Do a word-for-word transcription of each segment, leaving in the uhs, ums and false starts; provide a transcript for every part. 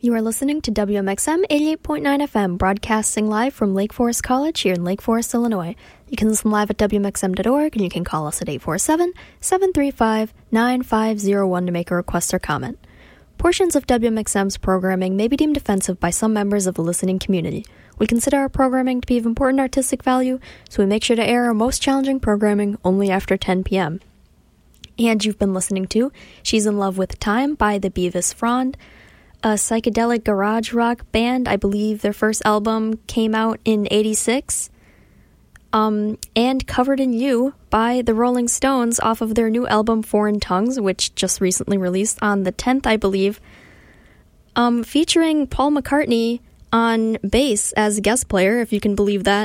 You are listening to W M X M eighty-eight point nine F M, broadcasting live from Lake Forest College here in Lake Forest, Illinois. You can listen live at W M X M dot org, and you can call us at eight four seven, seven three five, nine five zero one to make a request or comment. Portions of W M X M's programming may be deemed offensive by some members of the listening community. We consider our programming to be of important artistic value, so we make sure to air our most challenging programming only after ten p.m. And you've been listening to She's in Love with Time by the Beavis Frond, a psychedelic garage rock band. I believe their first album came out in eighty-six. Um, and Covered in You by the Rolling Stones off of their new album Foreign Tongues, which just recently released on the tenth, I believe, um, featuring Paul McCartney on bass as a guest player, if you can believe that.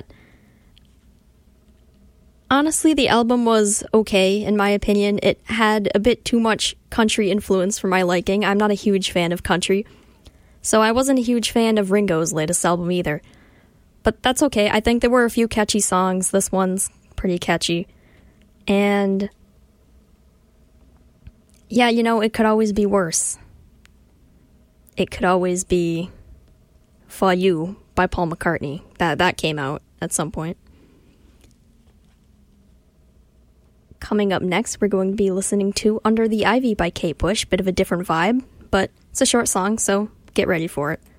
Honestly, the album was okay, in my opinion. It had a bit too much country influence for my liking. I'm not a huge fan of country, so I wasn't a huge fan of Ringo's latest album either. But that's okay. I think there were a few catchy songs. This one's pretty catchy. And yeah, you know, it could always be worse. It could always be For You by Paul McCartney. That that came out at some point. Coming up next, we're going to be listening to Under the Ivy by Kate Bush. Bit of a different vibe, but it's a short song, so get ready for it.